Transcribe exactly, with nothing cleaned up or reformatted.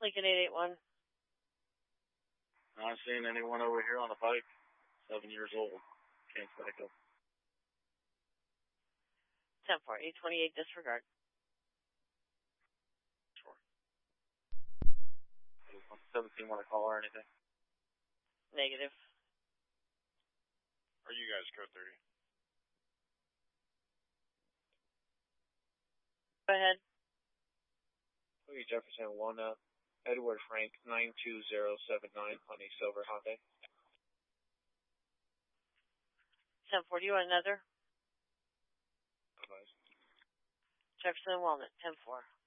Lincoln eight eight one. Not seeing anyone over here on the bike. Seven years old. Can't back up. ten four, eight twenty-eight, disregard. Sure. seventeen want to call or anything? Negative. Are you guys code thirty? Go ahead. Okay, Jefferson one, uh, Edward Frank, nine two zero seven nine, Honey Silver Hyundai. ten four, do you want another? Advice. Jefferson Walnut, ten four.